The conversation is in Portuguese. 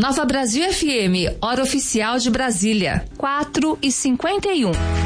Nova Brasil FM, hora oficial de Brasília, 4h51.